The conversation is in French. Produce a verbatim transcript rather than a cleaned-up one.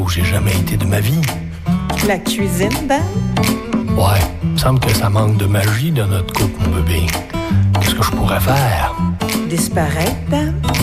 où j'ai jamais été de ma vie. La cuisine, Ben? Ouais, il me semble que ça manque de magie dans notre couple, mon bébé. Qu'est-ce que je pourrais faire? Disparaître, Ben?